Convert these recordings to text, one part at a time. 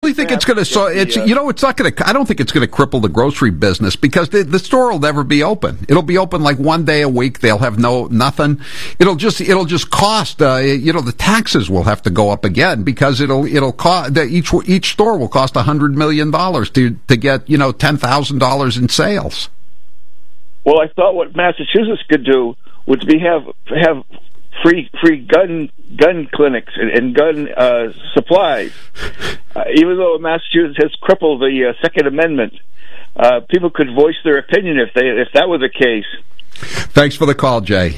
only think it's going to. It's not going to. I don't think it's going to cripple the grocery business because the store will never be open. It'll be open like one day a week. They'll have nothing. It'll just cost. The taxes will have to go up again because it'll cost. Each store will cost $100 million to get $10,000 in sales. Well, I thought what Massachusetts could do would be have free gun clinics and gun supplies. Even though Massachusetts has crippled the Second Amendment, people could voice their opinion if that were the case. Thanks for the call, Jay.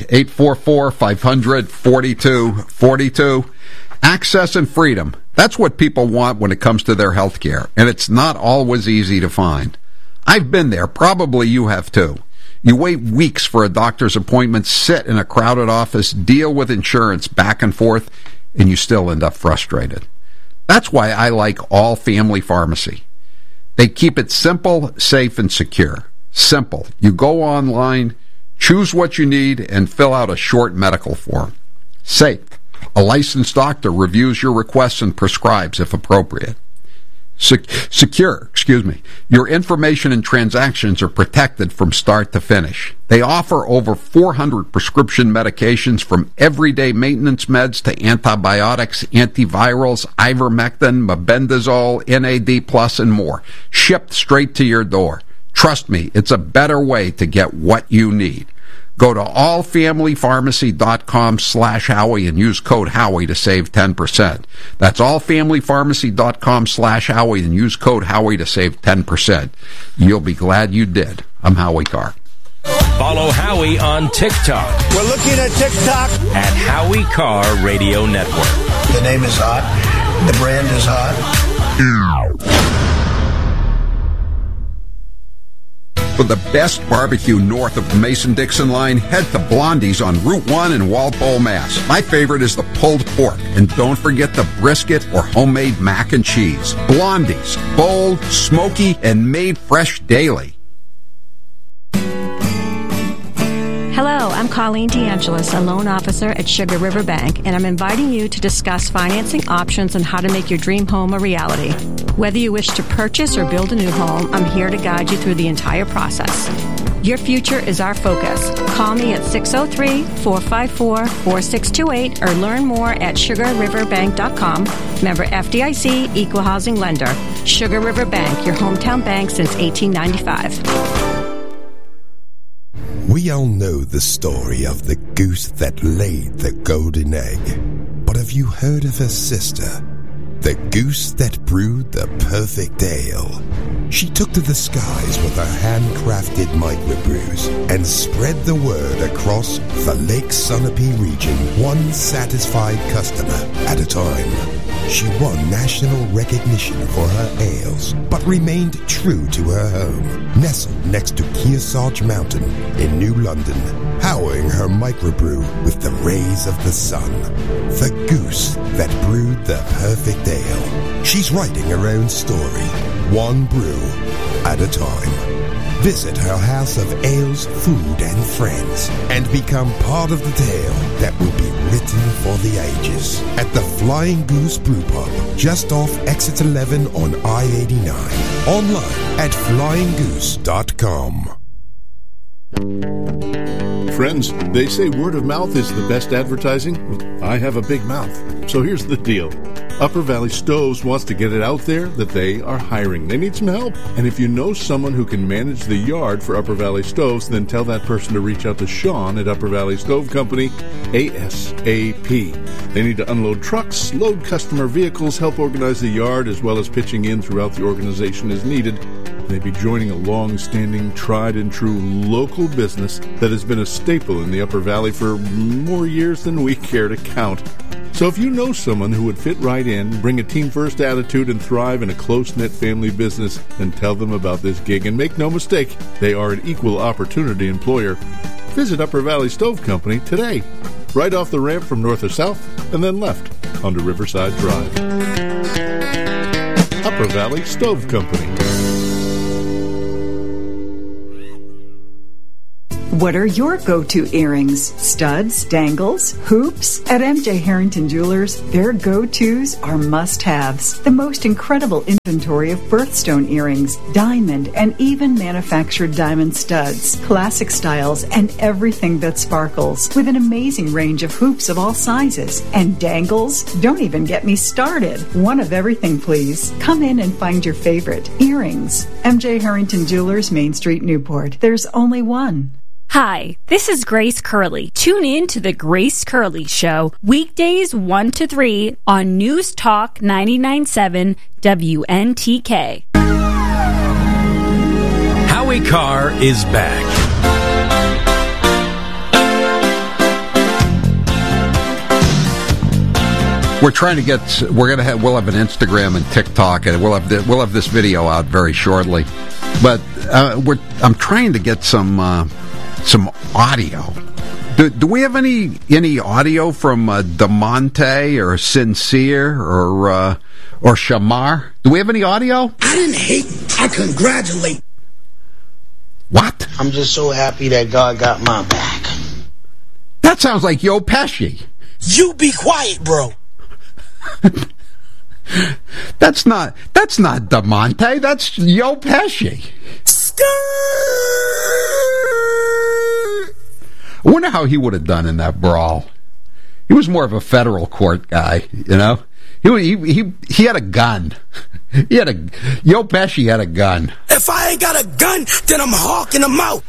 844-500-4242. Access and freedom. That's what people want when it comes to their health care, and it's not always easy to find. I've been there. Probably you have too. You wait weeks for a doctor's appointment, sit in a crowded office, deal with insurance back and forth, and you still end up frustrated. That's why I like All Family Pharmacy. They keep it simple, safe, and secure. Simple. You go online, choose what you need, and fill out a short medical form. Safe. A licensed doctor reviews your requests and prescribes if appropriate. Secure. Your information and transactions are protected from start to finish. They offer over 400 prescription medications from everyday maintenance meds to antibiotics, antivirals, ivermectin, mebendazole, NAD+, and more. Shipped straight to your door. Trust me, it's a better way to get what you need. Go to allfamilypharmacy.com/Howie and use code Howie to save 10%. That's allfamilypharmacy.com/Howie and use code Howie to save 10%. You'll be glad you did. I'm Howie Carr. Follow Howie on TikTok. We're looking at TikTok. At Howie Carr Radio Network. The name is hot. The brand is hot. For the best barbecue north of the Mason-Dixon line, head to Blondie's on Route 1 in Walpole, Mass. My favorite is the pulled pork. And don't forget the brisket or homemade mac and cheese. Blondie's, bold, smoky, and made fresh daily. Hello, I'm Colleen DeAngelis, a loan officer at Sugar River Bank, and I'm inviting you to discuss financing options and how to make your dream home a reality. Whether you wish to purchase or build a new home, I'm here to guide you through the entire process. Your future is our focus. Call me at 603-454-4628 or learn more at sugarriverbank.com. Member FDIC, Equal Housing Lender. Sugar River Bank, your hometown bank since 1895. We all know the story of the goose that laid the golden egg. But have you heard of her sister? The goose that brewed the perfect ale. She took to the skies with her handcrafted microbrews and spread the word across the Lake Sunapee region, one satisfied customer at a time. She won national recognition for her ales, but remained true to her home, nestled next to Kearsarge Mountain in New London, powering her microbrew with the rays of the sun. The goose that brewed the perfect ale. She's writing her own story, one brew at a time. Visit her house of ales, food, and friends, and become part of the tale that will be written for the ages. At the Flying Goose Brew Pub, just off Exit 11 on I-89. Online at flyinggoose.com. Friends, they say word of mouth is the best advertising. I have a big mouth, so here's the deal. Upper Valley Stoves wants to get it out there that they are hiring. They need some help. And if you know someone who can manage the yard for Upper Valley Stoves, then tell that person to reach out to Sean at Upper Valley Stove Company, ASAP. They need to unload trucks, load customer vehicles, help organize the yard, as well as pitching in throughout the organization as needed. They'd be joining a long-standing, tried-and-true local business that has been a staple in the Upper Valley for more years than we care to count. So if you know someone who would fit right in, bring a team-first attitude, and thrive in a close-knit family business, then tell them about this gig. And make no mistake, they are an equal opportunity employer. Visit Upper Valley Stove Company today, right off the ramp from north or south, and then left onto Riverside Drive. Upper Valley Stove Company. What are your go-to earrings? Studs, dangles, hoops? At MJ Harrington Jewelers, their go-tos are must-haves. The most incredible inventory of birthstone earrings, diamond, and even manufactured diamond studs, classic styles, and everything that sparkles, with an amazing range of hoops of all sizes. And dangles? Don't even get me started. One of everything, please. Come in and find your favorite. Earrings. MJ Harrington Jewelers, Main Street, Newport. There's only one. Hi, this is Grace Curley. Tune in to The Grace Curley Show, weekdays 1 to 3 on News Talk 99.7 WNTK. Howie Carr is back. We'll have an Instagram and TikTok, and we'll have this video out very shortly. But I'm trying to get some audio. Do we have any audio from DeMonte or Sincere or Shamar? Do we have any audio? I didn't hate, I congratulate. What? I'm just so happy that God got my back. That sounds like Joe Pesci. You be quiet, bro. That's not DeMonte. That's Joe Pesci. I wonder how he would have done in that brawl. He was more of a federal court guy, you know. He had a gun. Joe Pesci had a gun. If I ain't got a gun, then I'm hawking them out.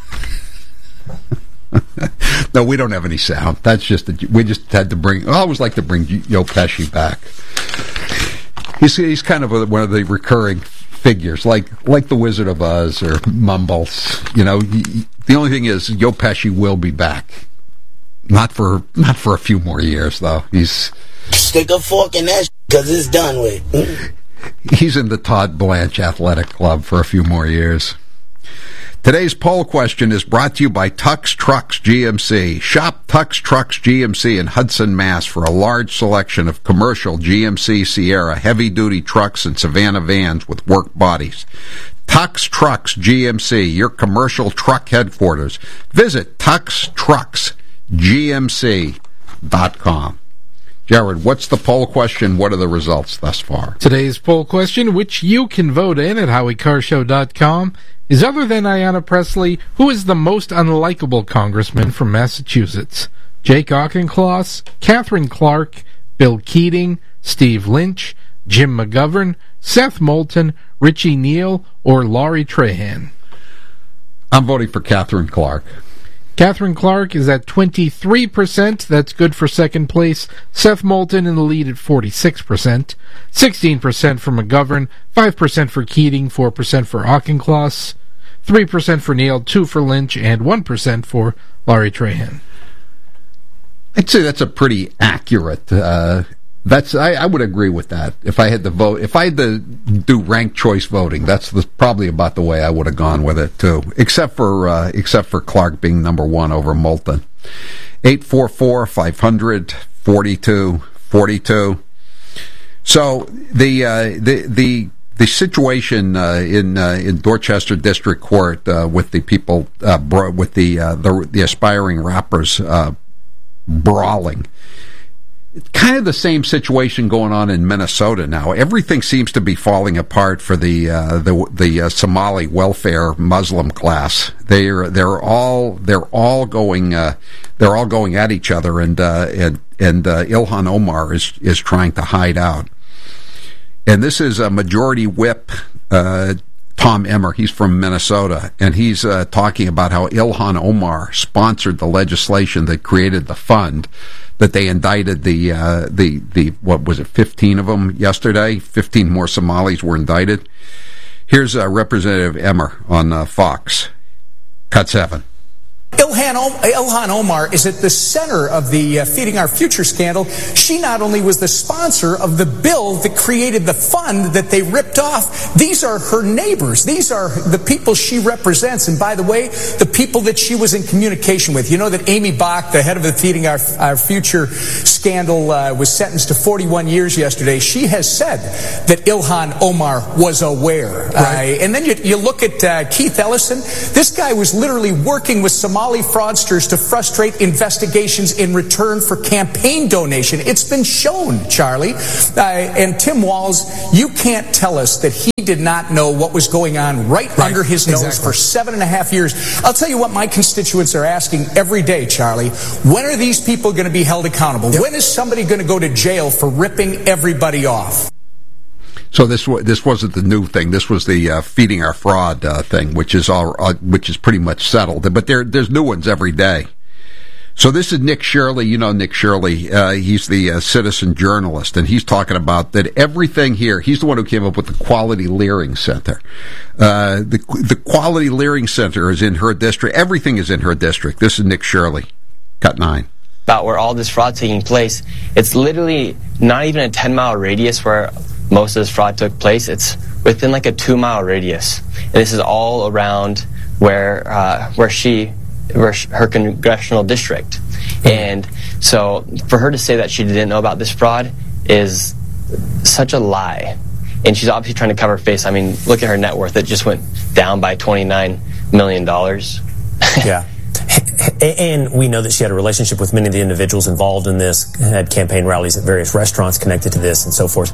No, we don't have any sound. That's we just had to bring. I always like to bring Joe Pesci back. He's kind of one of the recurring figures, like the Wizard of Oz or Mumbles. You know, the only thing is Joe Pesci will be back. Not for a few more years though. He's stick a fork in that because it's done with. He's in the Todd Blanche Athletic Club for a few more years. Today's poll question is brought to you by Tux Trucks GMC. Shop Tux Trucks GMC in Hudson, Mass. for a large selection of commercial GMC Sierra heavy-duty trucks and Savannah vans with work bodies. Tux Trucks GMC, your commercial truck headquarters. Visit TuxTrucksGMC.com. Jared, what's the poll question? What are the results thus far? Today's poll question, which you can vote in at HowieCarrShow.com, is other than Ayanna Pressley, who is the most unlikable congressman from Massachusetts? Jake Auchincloss, Catherine Clark, Bill Keating, Steve Lynch, Jim McGovern, Seth Moulton, Richie Neal, or Laurie Trahan? I'm voting for Catherine Clark. Catherine Clark is at 23%. That's good for second place. Seth Moulton in the lead at 46%. 16% for McGovern, 5% for Keating, 4% for Auchincloss, 3% for Neal, 2% for Lynch, and 1% for Laurie Trahan. I'd say that's a pretty accurate. I would agree with that. If I had to vote, if I had to do ranked choice voting, that's probably about the way I would have gone with it too. Except for Clark being number one over Moulton. 844-500-4242. So the situation in Dorchester District Court with the people with the aspiring rappers brawling. It's kind of the same situation going on in Minnesota now. Everything seems to be falling apart for the Somali welfare Muslim class. They're all going at each other, and Ilhan Omar is trying to hide out. And this is a Majority Whip Tom Emmer. He's from Minnesota, and he's talking about how Ilhan Omar sponsored the legislation that created the fund that they indicted the what was it, 15 of them yesterday. 15 more Somalis were indicted. Here's Representative Emmer on Fox. Cut 7. Ilhan Omar is at the center of the Feeding Our Future scandal. She not only was the sponsor of the bill that created the fund that they ripped off, these are her neighbors. These are the people she represents. And by the way, the people that she was in communication with. You know that Amy Bach, the head of the Feeding Our Future scandal, was sentenced to 41 years yesterday. She has said that Ilhan Omar was aware. Right. And then you look at Keith Ellison. This guy was literally working with Somalia Somali fraudsters to frustrate investigations in return for campaign donation. It's been shown, Charlie. And Tim Walz, you can't tell us that he did not know what was going on right under his nose for 7.5 years. I'll tell you what my constituents are asking every day, Charlie. When are these people going to be held accountable? When is somebody going to go to jail for ripping everybody off? So this wasn't the new thing. This was the feeding our fraud thing, which is pretty much settled. But there's new ones every day. So this is Nick Shirley. You know Nick Shirley. He's the citizen journalist, and he's talking about that everything here. He's the one who came up with the Quality Leering Center. The Quality Leering Center is in her district. Everything is in her district. This is Nick Shirley, Cut 9. About where all this fraud taking place. It's literally not even a 10-mile radius where most of this fraud took place. It's within like a 2-mile radius, and this is all around where her congressional district. And so for her to say that she didn't know about this fraud is such a lie, and she's obviously trying to cover her face. I mean, look at her net worth. It just went down by $29 million. Yeah. And we know that she had a relationship with many of the individuals involved in this, had campaign rallies at various restaurants connected to this and so forth.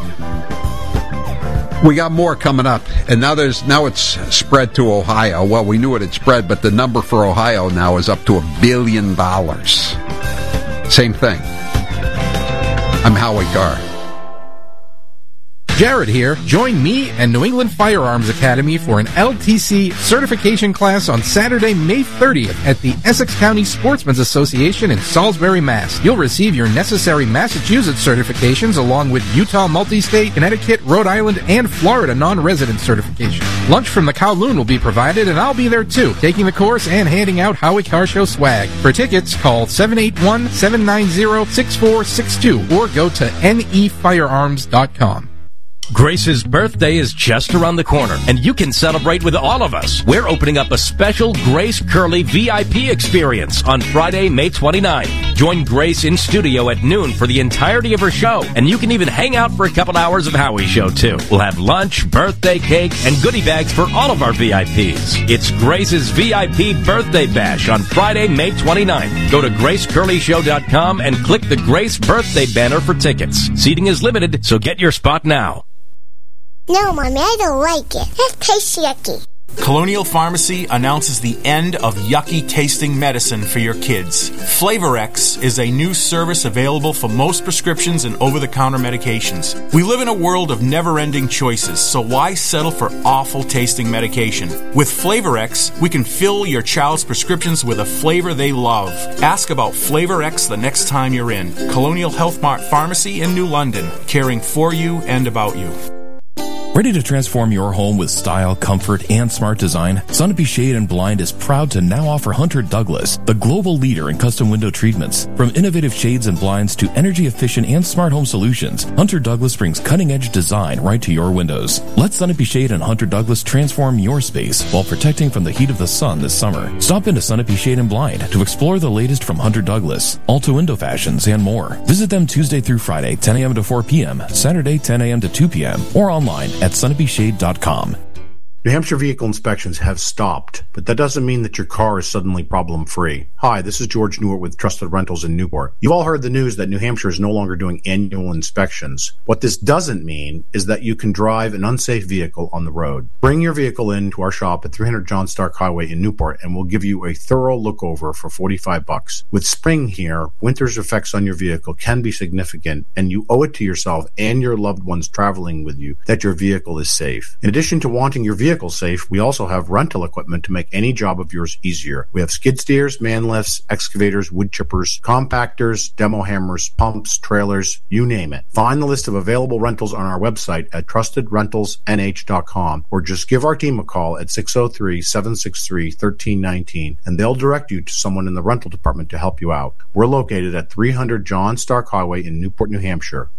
We got more coming up, and now it's spread to Ohio. Well, we knew it had spread, but the number for Ohio now is up to $1 billion. Same thing. I'm Howie Carr. Jared here. Join me and New England Firearms Academy for an LTC certification class on Saturday, May 30th at the Essex County Sportsmen's Association in Salisbury, Mass. You'll receive your necessary Massachusetts certifications along with Utah Multi-State, Connecticut, Rhode Island, and Florida non-resident certification. Lunch from the Kowloon will be provided, and I'll be there too, taking the course and handing out Howie Carr Show swag. For tickets, call 781-790-6462 or go to nefirearms.com. Grace's birthday is just around the corner, and you can celebrate with all of us. We're opening up a special Grace Curley VIP experience on Friday, May 29th. Join Grace in studio at noon for the entirety of her show, and you can even hang out for a couple hours of Howie Show, too. We'll have lunch, birthday cake, and goodie bags for all of our VIPs. It's Grace's VIP Birthday Bash on Friday, May 29th. Go to GraceCurleyShow.com and click the Grace Birthday banner for tickets. Seating is limited, so get your spot now. No, Mommy, I don't like it. It tastes yucky. Colonial Pharmacy announces the end of yucky tasting medicine for your kids. FlavorX is a new service available for most prescriptions and over-the-counter medications. We live in a world of never-ending choices, so why settle for awful tasting medication? With FlavorX, we can fill your child's prescriptions with a flavor they love. Ask about FlavorX the next time you're in. Colonial Health Mart Pharmacy in New London, caring for you and about you. Ready to transform your home with style, comfort, and smart design? Sunapee Shade and Blind is proud to now offer Hunter Douglas, the global leader in custom window treatments. From innovative shades and blinds to energy-efficient and smart home solutions, Hunter Douglas brings cutting-edge design right to your windows. Let Sunapee Shade and Hunter Douglas transform your space while protecting from the heat of the sun this summer. Stop into Sunapee Shade and Blind to explore the latest from Hunter Douglas, Alta Window Fashions, and more. Visit them Tuesday through Friday, 10 a.m. to 4 p.m., Saturday, 10 a.m. to 2 p.m., or online at sunapeeshade.com. New Hampshire vehicle inspections have stopped, but that doesn't mean that your car is suddenly problem-free. Hi, this is George Newart with Trusted Rentals in Newport. You've all heard the news that New Hampshire is no longer doing annual inspections. What this doesn't mean is that you can drive an unsafe vehicle on the road. Bring your vehicle in to our shop at 300 John Stark Highway in Newport, and we'll give you a thorough look-over for $45. With spring here, winter's effects on your vehicle can be significant, and you owe it to yourself and your loved ones traveling with you that your vehicle is safe. In addition to wanting your vehicle safe, we also have rental equipment to make any job of yours easier. We have skid steers, man lifts, excavators, wood chippers, compactors, demo hammers, pumps, trailers, you name it. Find the list of available rentals on our website at trustedrentalsnh.com or just give our team a call at 603-763-1319 and they'll direct you to someone in the rental department to help you out. We're located at 300 John Stark Highway in Newport, New Hampshire,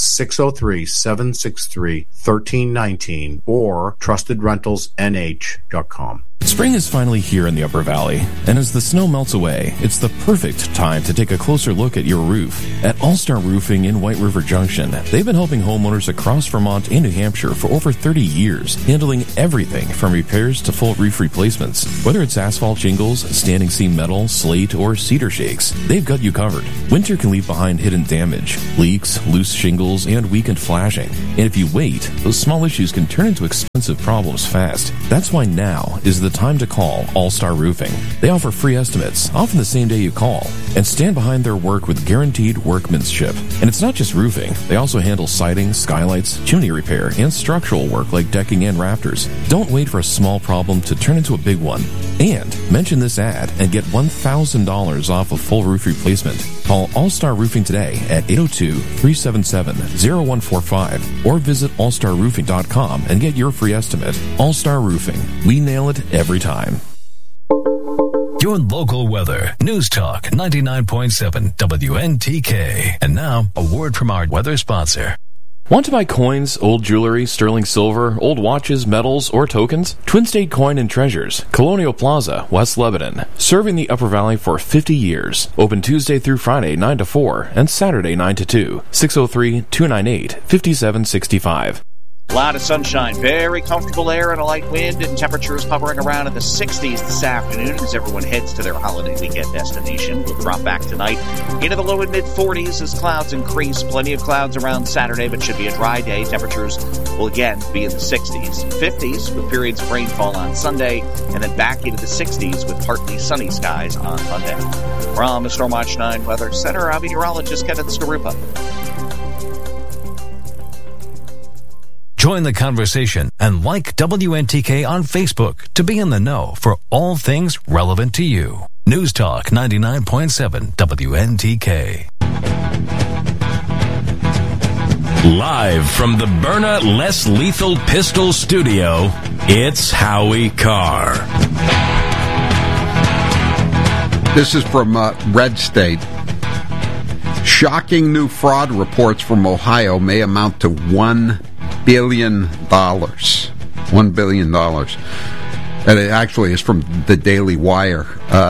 603-763-1319 or trustedrentalsnh.com. Spring is finally here in the Upper Valley, and as the snow melts away, it's the perfect time to take a closer look at your roof. At All-Star Roofing in White River Junction, they've been helping homeowners across Vermont and New Hampshire for over 30 years, handling everything from repairs to full roof replacements. Whether it's asphalt shingles, standing seam metal, slate, or cedar shakes, they've got you covered. Winter can leave behind hidden damage, leaks, loose shingles, and weakened flashing. And if you wait, those small issues can turn into expensive problems fast. That's why now is the time to call All-Star Roofing. They offer free estimates, often the same day you call, and stand behind their work with guaranteed workmanship. And it's not just roofing. They also handle siding, skylights, chimney repair, and structural work like decking and rafters. Don't wait for a small problem to turn into a big one. And mention this ad and get $1,000 off a full roof replacement. Call All-Star Roofing today at 802-377-0145 or visit allstarroofing.com and get your free estimate. All-Star Roofing. We nail it every time. Your local weather. News Talk 99.7 WNTK. And now, a word from our weather sponsor. Want to buy coins, old jewelry, sterling silver, old watches, medals, or tokens? Twin State Coin and Treasures, Colonial Plaza, West Lebanon. Serving the Upper Valley for 50 years. Open Tuesday through Friday 9 to 4 and Saturday 9 to 2. 603-298-5765. A lot of sunshine, very comfortable air and a light wind, and temperatures hovering around in the 60s this afternoon as everyone heads to their holiday weekend destination. We'll drop back tonight into the low and mid-40s as clouds increase. Plenty of clouds around Saturday, but should be a dry day. Temperatures will again be in the 60s, 50s with periods of rainfall on Sunday, and then back into the 60s with partly sunny skies on Monday. From the Stormwatch 9 Weather Center, I'm meteorologist Kevin Skarupa. Join the conversation and like WNTK on Facebook to be in the know for all things relevant to you. News Talk 99.7 WNTK. Live from the Byrna Less Lethal Pistol Studio, it's Howie Carr. This is from Red State. Shocking new fraud reports from Ohio may amount to $1 billion. $1 billion. And it actually is from the Daily Wire.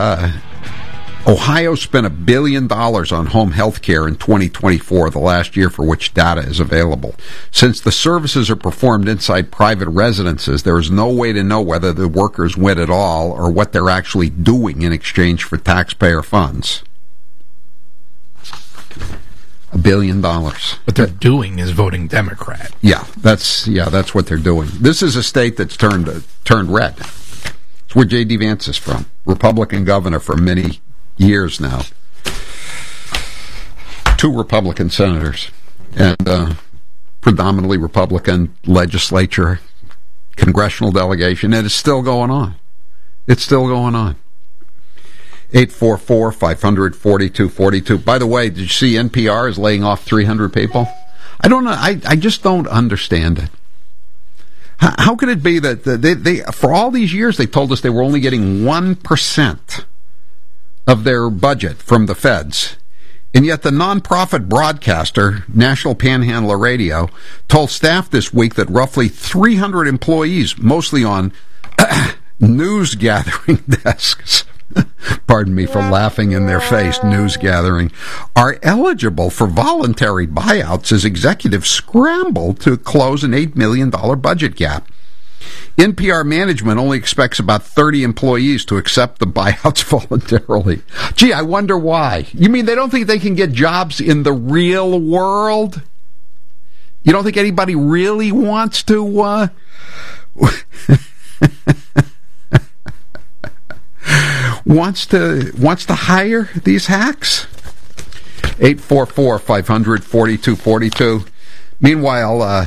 Ohio spent $1 billion on home health care in 2024, the last year for which data is available. Since the services are performed inside private residences, there is no way to know whether the workers win at all or what they're actually doing in exchange for taxpayer funds. $1 billion. What they're doing is voting Democrat. Yeah, that's what they're doing. This is a state that's turned red. It's where J.D. Vance is from, Republican governor for many years now. 2 Republican senators and predominantly Republican legislature, congressional delegation, and it's still going on. It's still going on. 844-500-4242. By the way, did you see NPR is laying off 300 people? I don't know. I just don't understand it. How could it be that they for all these years they told us they were only getting 1% of their budget from the feds, and yet the nonprofit broadcaster National Panhandler Radio told staff this week that roughly 300 employees, mostly on news gathering desks, pardon me for laughing in their face, news gathering, are eligible for voluntary buyouts as executives scramble to close an $8 million budget gap. NPR management only expects about 30 employees to accept the buyouts voluntarily. Gee, I wonder why. You mean they don't think they can get jobs in the real world? You don't think anybody really wants to wants to hire these hacks? 844-500-4242. Meanwhile,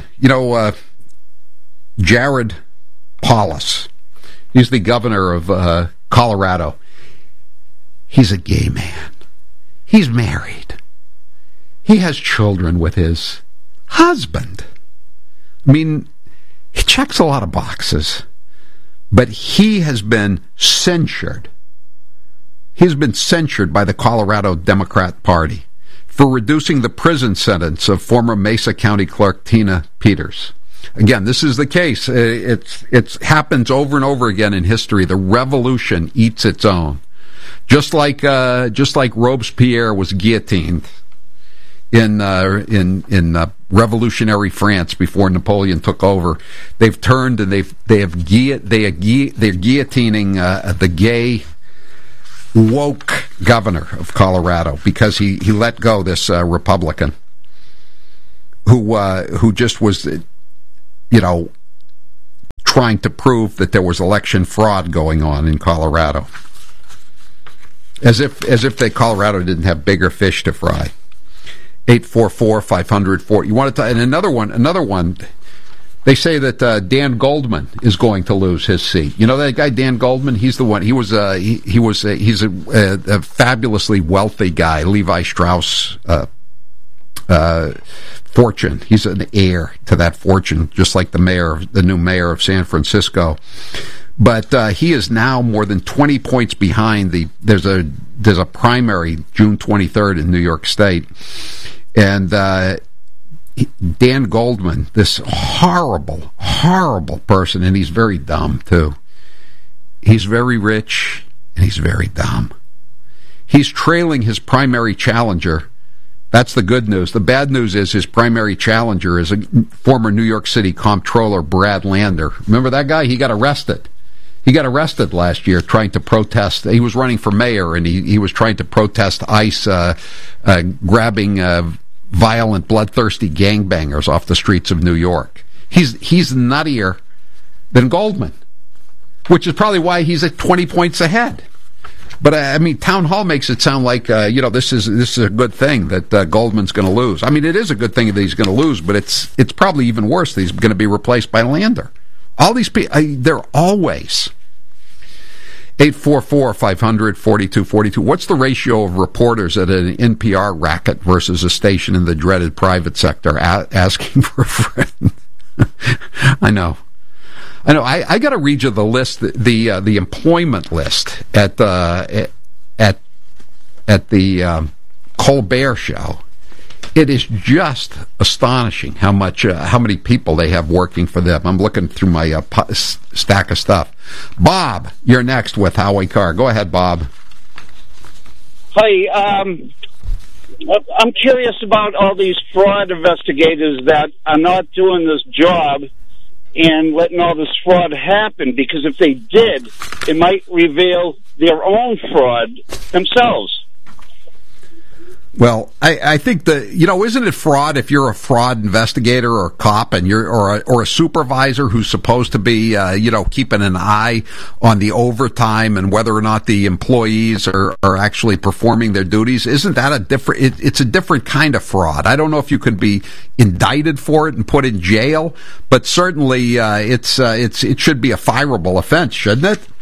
Jared Polis, he's the governor of Colorado. He's a gay man. He's married. He has children with his husband. I mean, he checks a lot of boxes. But he has been censured. He's been censured by the Colorado Democrat Party for reducing the prison sentence of former Mesa County Clerk Tina Peters. Again, this is the case. It happens over and over again in history. The revolution eats its own. Just like Robespierre was guillotined in revolutionary France before Napoleon took over, they've turned and they're guillotining the gay woke governor of Colorado because he let go this Republican who just was, trying to prove that there was election fraud going on in Colorado. As if Colorado didn't have bigger fish to fry. 844-500-4. You want to? And another one. They say that Dan Goldman is going to lose his seat. You know that guy, Dan Goldman. He's the one. He's a fabulously wealthy guy. Levi Strauss fortune. He's an heir to that fortune, just like the new mayor of San Francisco. But he is now more than 20 points behind there's a primary June 23rd in New York State, and Dan Goldman, this horrible person, and he's very dumb too. He's very rich and he's very dumb. He's trailing his primary challenger. That's the good news. The bad news is his primary challenger is a former New York City comptroller, Brad Lander. Remember that guy? He got arrested. He got arrested last year trying to protest. He was running for mayor, and he was trying to protest ICE grabbing violent, bloodthirsty gangbangers off the streets of New York. He's nuttier than Goldman, which is probably why he's at 20 points ahead. But I mean, Town Hall makes it sound like this is a good thing that Goldman's going to lose. I mean, it is a good thing that he's going to lose, but it's probably even worse that he's going to be replaced by Lander. All these people, they're always 844-500-4242. What's the ratio of reporters at an NPR racket versus a station in the dreaded private sector asking for a friend? I know. I got to read you the list, the employment list at the Colbert Show. It is just astonishing how many people they have working for them. I'm looking through my stack of stuff. Bob, you're next with Howie Carr. Go ahead, Bob. Hi, I'm curious about all these fraud investigators that are not doing this job and letting all this fraud happen, because if they did, it might reveal their own fraud themselves. Well, I think isn't it fraud if you're a fraud investigator or a cop and you're or a supervisor who's supposed to be keeping an eye on the overtime and whether or not the employees are actually performing their duties? Isn't that a different? It's a different kind of fraud. I don't know if you could be indicted for it and put in jail, but certainly it should be a fireable offense, shouldn't it?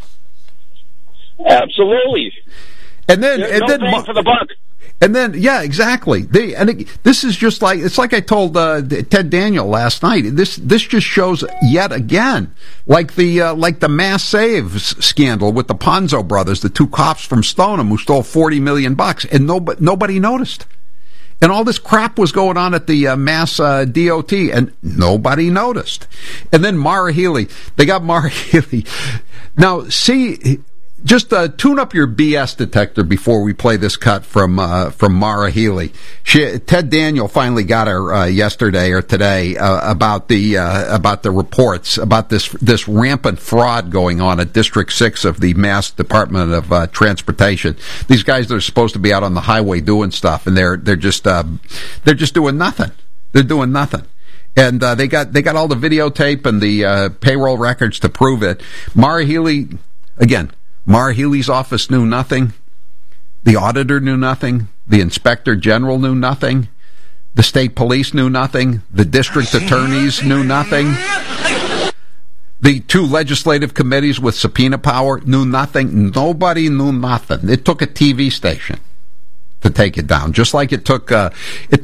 Absolutely. And then bang for the buck. And then, yeah, exactly. This is just it's like I told Ted Daniel last night. This just shows yet again, like the mass saves scandal with the Ponzo brothers, the two cops from Stoneham who stole $40 million, and nobody noticed. And all this crap was going on at the Mass DOT, and nobody noticed. And then Maura Healey, they got Maura Healey. Now, see. Just tune up your BS detector before we play this cut from Maura Healey. Ted Daniel finally got her yesterday or today about the reports about this rampant fraud going on at District 6 of the Mass Department of Transportation. These guys are supposed to be out on the highway doing stuff, and they're just doing nothing. They're doing nothing. And they got all the videotape and the payroll records to prove it. Maura Healey, again. Maura Healey's office knew nothing. The auditor knew nothing. The inspector general knew nothing. The state police knew nothing. The district attorneys knew nothing. The two legislative committees with subpoena power knew nothing. Nobody knew nothing. It took a TV station to take it down, just like it took an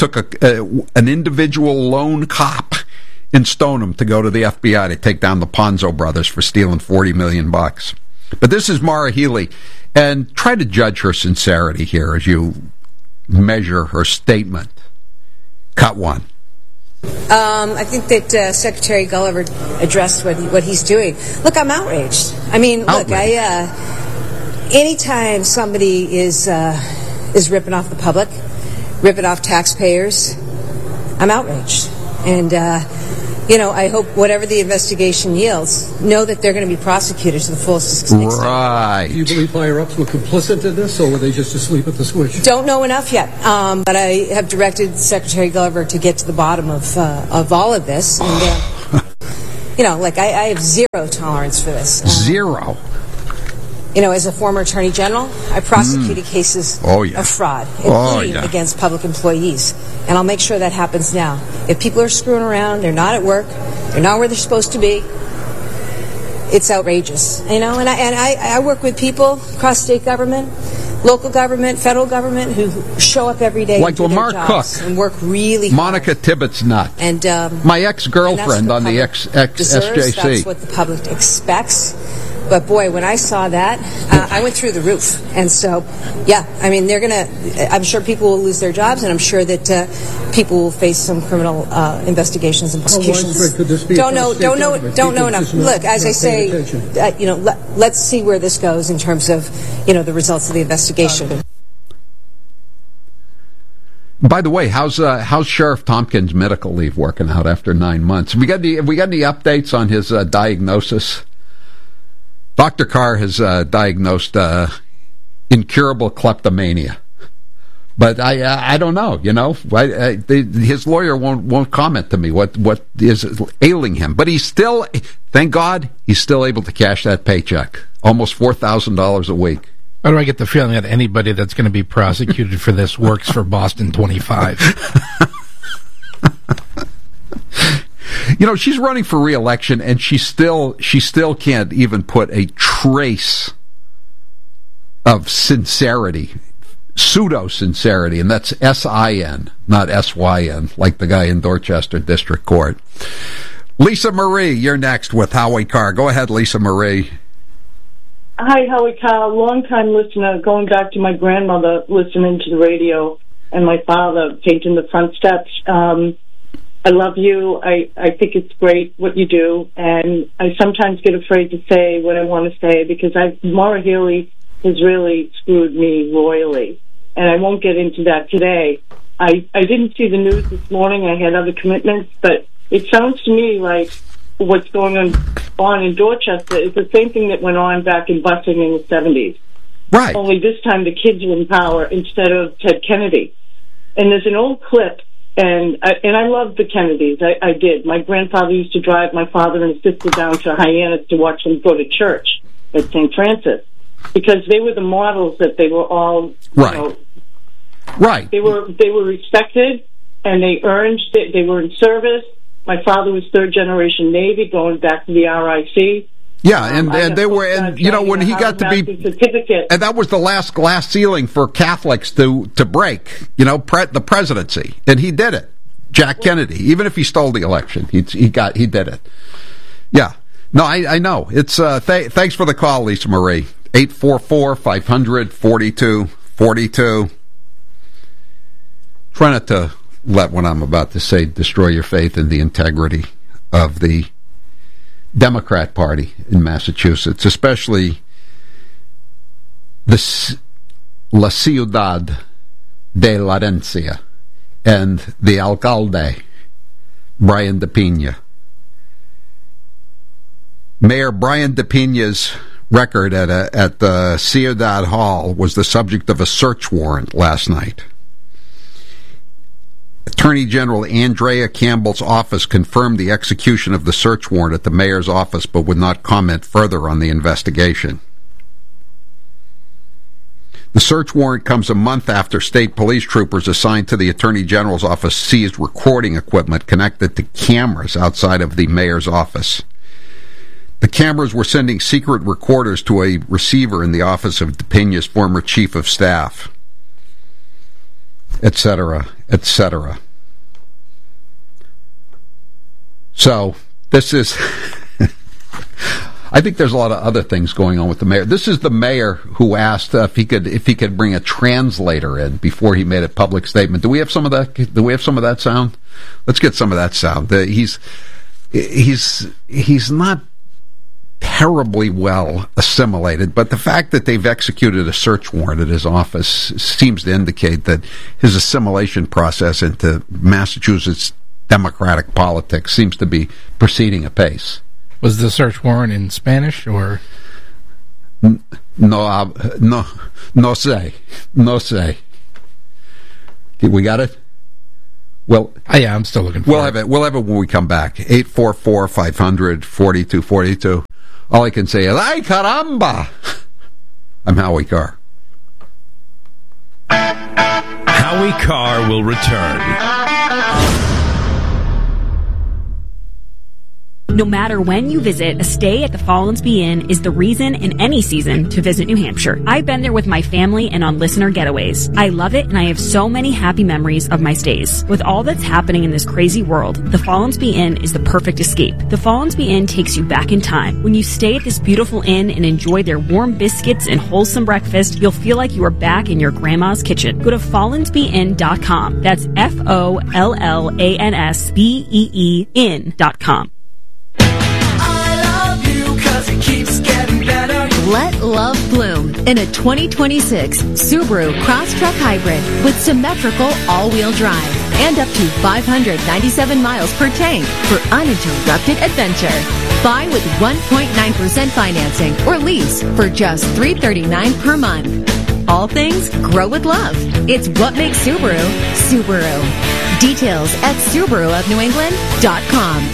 individual lone cop in Stoneham to go to the FBI to take down the Ponzo brothers for stealing $40 million. But this is Maura Healey, and try to judge her sincerity here as you measure her statement. Cut one. I think that Secretary Gulliver addressed what he's doing. Look, I'm outraged. I mean, look, anytime somebody is ripping off the public, ripping off taxpayers, I'm outraged. And, I hope whatever the investigation yields, know that they're going to be prosecuted to the fullest extent. Right. Do you believe higher-ups were complicit in this, or were they just asleep at the switch? Don't know enough yet, but I have directed Secretary Gulliver to get to the bottom of all of this. And, I have zero tolerance for this. Zero. As a former Attorney General, I prosecuted cases of fraud, including against public employees. And I'll make sure that happens now. If people are screwing around, they're not at work, they're not where they're supposed to be, it's outrageous. And I work with people across state government, local government, federal government, who show up every day like and do Lamar their jobs Cook and work really hard. Monica Tibbetts nut. And my ex-girlfriend on the SJC. That's what the public expects. But boy, when I saw that, I went through the roof. And so, I'm sure people will lose their jobs, and I'm sure that people will face some criminal investigations and prosecutions. How widespread could this be? Don't know enough. Look, as I say, let's see where this goes in terms of, the results of the investigation. By the way, how's Sheriff Tompkins' medical leave working out after 9 months? Have we got any updates on his diagnosis? Dr. Carr has diagnosed incurable kleptomania, but I don't know. His lawyer won't comment to me what is ailing him. But he's still, thank God, he's still able to cash that paycheck, almost $4,000 a week. Why do I get the feeling that anybody that's going to be prosecuted for this works for Boston 25? She's running for re-election, and she still can't even put a trace of sincerity, pseudo-sincerity, and that's S-I-N, not S-Y-N, like the guy in Dorchester District Court. Lisa Marie, you're next with Howie Carr. Go ahead, Lisa Marie. Hi, Howie Carr, long-time listener, going back to my grandmother listening to the radio and my father painting the front steps. I love you. I think it's great what you do, and I sometimes get afraid to say what I want to say because Maura Healey has really screwed me royally, and I won't get into that today. I didn't see the news this morning. I had other commitments, but it sounds to me like what's going on in Dorchester is the same thing that went on back in Bussing in the 70s. Right. Only this time the kids are in power instead of Ted Kennedy. And there's an old clip. And I love the Kennedys. I did. My grandfather used to drive my father and his sister down to Hyannis to watch them go to church at St. Francis because they were the models that they were all, right. They were respected and they earned. They were in service. My father was third generation Navy, going back to the RIC. Yeah, and they were, and when he got to be, and that was the last glass ceiling for Catholics to break, the presidency, and he did it. Jack Kennedy, even if he stole the election, he did it. Yeah, no, I know. It's thanks for the call, Lisa Marie. 844-500-4242. Try not to let what I'm about to say destroy your faith in the integrity of the Democrat Party in Massachusetts, especially the La Ciudad de La Herencia and the alcalde, Brian DePina. Mayor Brian DePina's record at the Ciudad Hall was the subject of a search warrant last night. Attorney General Andrea Campbell's office confirmed the execution of the search warrant at the mayor's office, but would not comment further on the investigation. The search warrant comes a month after state police troopers assigned to the Attorney General's office seized recording equipment connected to cameras outside of the mayor's office. The cameras were sending secret recorders to a receiver in the office of DePina's former chief of staff, etc., etc. So, this is... I think there's a lot of other things going on with the mayor. This is the mayor who asked if he could bring a translator in before he made a public statement. Do we have some of that? Do we have some of that sound? Let's get some of that sound. He's not terribly well assimilated, but the fact that they've executed a search warrant at his office seems to indicate that his assimilation process into Massachusetts democratic politics seems to be proceeding apace. Was the search warrant in Spanish or? No sé. We got it? Well, yeah, I'm still looking for it. We'll have it when we come back. 844-500-4242. All I can say is, ay caramba! I'm Howie Carr. Howie Carr will return. No matter when you visit, a stay at the Follansbee Inn is the reason in any season to visit New Hampshire. I've been there with my family and on listener getaways. I love it, and I have so many happy memories of my stays. With all that's happening in this crazy world, the Follansbee Inn is the perfect escape. The Follansbee Inn takes you back in time. When you stay at this beautiful inn and enjoy their warm biscuits and wholesome breakfast, you'll feel like you are back in your grandma's kitchen. Go to FollansbeeInn.com. That's FOLLANSBEE inn.com. It keeps getting better. Let love bloom in a 2026 Subaru Crosstrek Hybrid with symmetrical all-wheel drive and up to 597 miles per tank for uninterrupted adventure. Buy with 1.9% financing or lease for just $339 per month. All things grow with love. It's what makes Subaru, Subaru. Details at SubaruofNewEngland.com.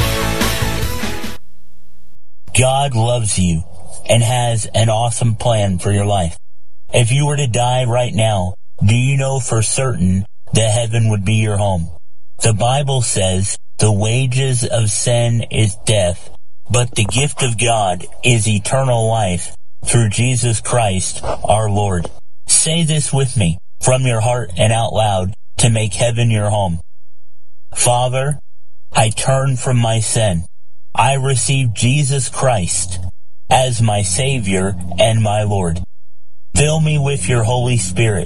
God loves you and has an awesome plan for your life. If you were to die right now, do you know for certain that heaven would be your home? The Bible says the wages of sin is death, but the gift of God is eternal life through Jesus Christ our Lord. Say this with me from your heart and out loud to make heaven your home. Father, I turn from my sin. I receive Jesus Christ as my Savior and my Lord. Fill me with your Holy Spirit.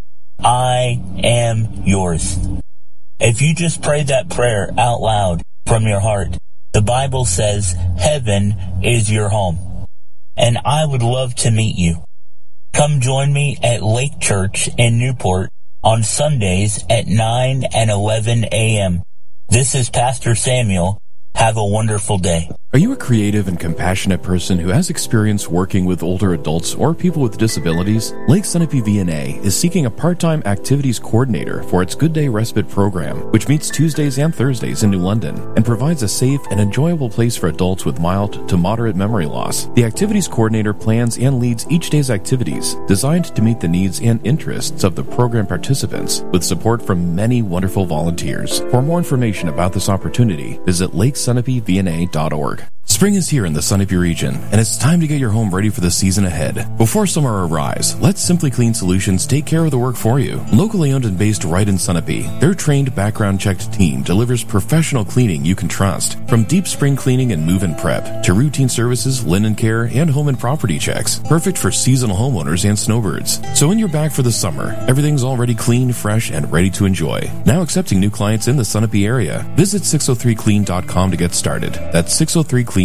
I am yours. If you just prayed that prayer out loud from your heart, the Bible says heaven is your home. And I would love to meet you. Come join me at Lake Church in Newport on Sundays at 9 and 11 a.m. This is Pastor Samuel. Have a wonderful day. Are you a creative and compassionate person who has experience working with older adults or people with disabilities? Lake Sunapee VNA is seeking a part-time activities coordinator for its Good Day Respite program, which meets Tuesdays and Thursdays in New London and provides a safe and enjoyable place for adults with mild to moderate memory loss. The activities coordinator plans and leads each day's activities designed to meet the needs and interests of the program participants with support from many wonderful volunteers. For more information about this opportunity, visit lakesunapeevna.org. Spring is here in the Sunapee region, and it's time to get your home ready for the season ahead. Before summer arrives, let Simply Clean Solutions take care of the work for you. Locally owned and based right in Sunapee, their trained, background-checked team delivers professional cleaning you can trust. From deep spring cleaning and move-in prep, to routine services, linen care, and home and property checks. Perfect for seasonal homeowners and snowbirds. So when you're back for the summer, everything's already clean, fresh, and ready to enjoy. Now accepting new clients in the Sunapee area. Visit 603clean.com to get started. That's 603clean.com.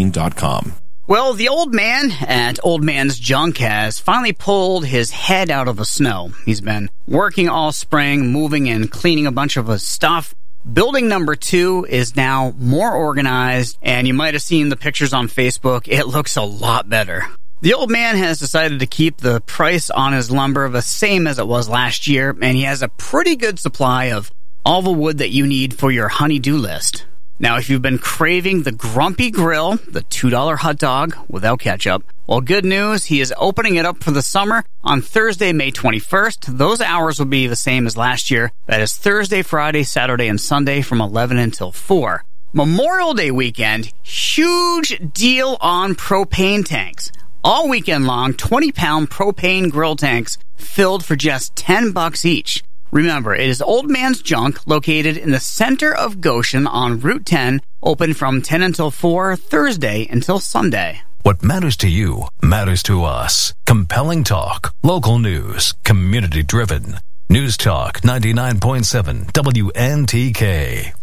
Well, the old man at Old Man's Junk has finally pulled his head out of the snow. He's been working all spring, moving and cleaning a bunch of his stuff. Building number 2 is now more organized, and you might have seen the pictures on Facebook. It looks a lot better. The old man has decided to keep the price on his lumber the same as it was last year, and he has a pretty good supply of all the wood that you need for your honey-do list. Now, if you've been craving the Grumpy Grill, the $2 hot dog without ketchup, well, good news, he is opening it up for the summer on Thursday, May 21st. Those hours will be the same as last year. That is Thursday, Friday, Saturday, and Sunday from 11 until 4. Memorial Day weekend, huge deal on propane tanks. All weekend long, 20-pound propane grill tanks filled for just $10 each. Remember, it is Old Man's Junk, located in the center of Goshen on Route 10, open from 10 until 4, Thursday until Sunday. What matters to you matters to us. Compelling talk, local news, community driven. News Talk 99.7 WNTK.